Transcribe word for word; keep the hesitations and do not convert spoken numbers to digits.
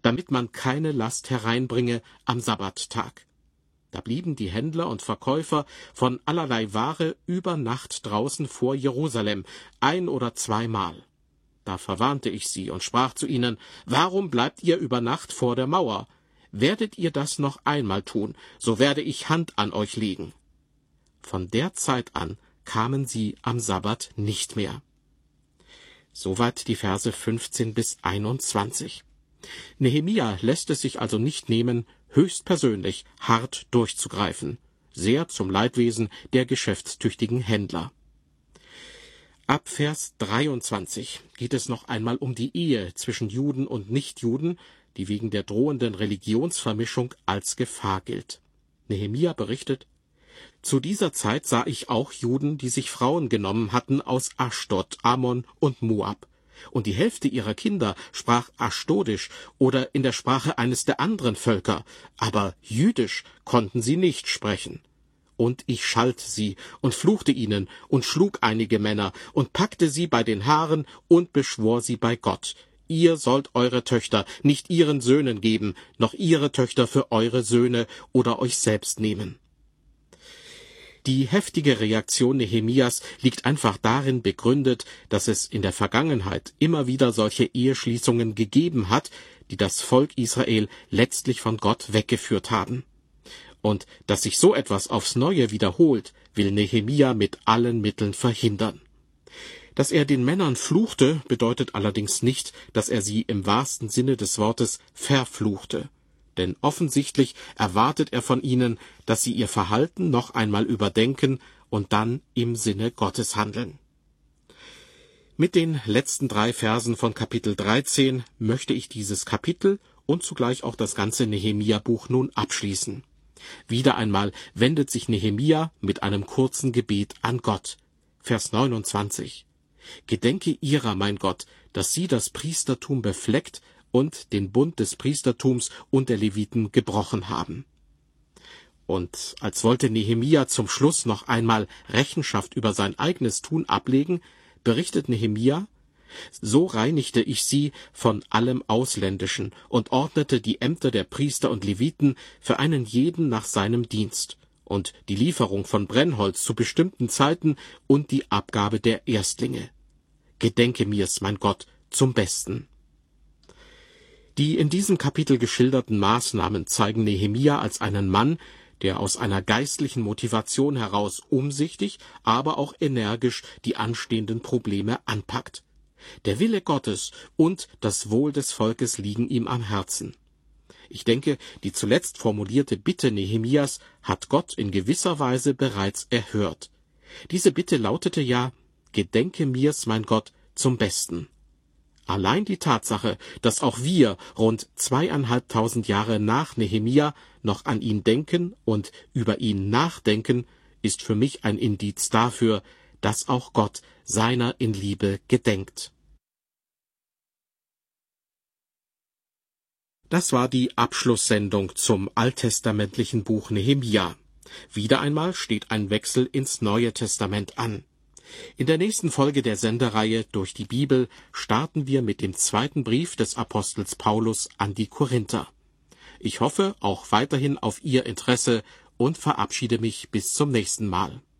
damit man keine Last hereinbringe am Sabbattag. Da blieben die Händler und Verkäufer von allerlei Ware über Nacht draußen vor Jerusalem, ein oder zweimal. Da verwarnte ich sie und sprach zu ihnen: Warum bleibt ihr über Nacht vor der Mauer? Werdet ihr das noch einmal tun, so werde ich Hand an euch legen. Von der Zeit an kamen sie am Sabbat nicht mehr. Soweit die Verse fünfzehn bis einundzwanzig. Nehemia lässt es sich also nicht nehmen, höchstpersönlich hart durchzugreifen, sehr zum Leidwesen der geschäftstüchtigen Händler. Ab Vers dreiundzwanzig geht es noch einmal um die Ehe zwischen Juden und Nichtjuden, die wegen der drohenden Religionsvermischung als Gefahr gilt. Nehemia berichtet: Zu dieser Zeit sah ich auch Juden, die sich Frauen genommen hatten aus Aschdod, Ammon und Moab. Und die Hälfte ihrer Kinder sprach Aschdodisch oder in der Sprache eines der anderen Völker, aber Jüdisch konnten sie nicht sprechen. Und ich schalt sie und fluchte ihnen und schlug einige Männer und packte sie bei den Haaren und beschwor sie bei Gott: Ihr sollt eure Töchter nicht ihren Söhnen geben, noch ihre Töchter für eure Söhne oder euch selbst nehmen. Die heftige Reaktion Nehemias liegt einfach darin begründet, dass es in der Vergangenheit immer wieder solche Eheschließungen gegeben hat, die das Volk Israel letztlich von Gott weggeführt haben. Und dass sich so etwas aufs Neue wiederholt, will Nehemia mit allen Mitteln verhindern. Dass er den Männern fluchte, bedeutet allerdings nicht, dass er sie im wahrsten Sinne des Wortes verfluchte. Denn offensichtlich erwartet er von ihnen, dass sie ihr Verhalten noch einmal überdenken und dann im Sinne Gottes handeln. Mit den letzten drei Versen von Kapitel dreizehn möchte ich dieses Kapitel und zugleich auch das ganze Nehemia-Buch nun abschließen. Wieder einmal wendet sich Nehemia mit einem kurzen Gebet an Gott. Vers neunundzwanzig. Gedenke ihrer, mein Gott, dass sie das Priestertum befleckt und den Bund des Priestertums und der Leviten gebrochen haben. Und als wollte Nehemia zum Schluss noch einmal Rechenschaft über sein eigenes Tun ablegen, berichtet Nehemia: So reinigte ich sie von allem Ausländischen und ordnete die Ämter der Priester und Leviten für einen jeden nach seinem Dienst und die Lieferung von Brennholz zu bestimmten Zeiten und die Abgabe der Erstlinge. Gedenke mir's, mein Gott, zum Besten. Die in diesem Kapitel geschilderten Maßnahmen zeigen Nehemia als einen Mann, der aus einer geistlichen Motivation heraus umsichtig, aber auch energisch die anstehenden Probleme anpackt. Der Wille Gottes und das Wohl des Volkes liegen ihm am Herzen. Ich denke, die zuletzt formulierte Bitte Nehemias hat Gott in gewisser Weise bereits erhört. Diese Bitte lautete ja: Gedenke mir's, mein Gott, zum Besten. Allein die Tatsache, dass auch wir rund zweieinhalbtausend Jahre nach Nehemia noch an ihn denken und über ihn nachdenken, ist für mich ein Indiz dafür, dass auch Gott seiner in Liebe gedenkt. Das war die Abschlusssendung zum alttestamentlichen Buch Nehemia. Wieder einmal steht ein Wechsel ins Neue Testament an. In der nächsten Folge der Sendereihe Durch die Bibel starten wir mit dem zweiten Brief des Apostels Paulus an die Korinther. Ich hoffe auch weiterhin auf Ihr Interesse und verabschiede mich bis zum nächsten Mal.